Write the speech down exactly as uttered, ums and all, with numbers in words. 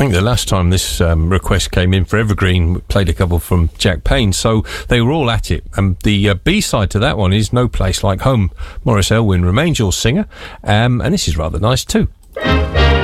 think the last time this um, request came in for Evergreen, we played a couple from Jack Payne, so they were all at it. And the uh, B-side to that one is No Place Like Home. Maurice Elwyn remains your singer, um, and this is rather nice too.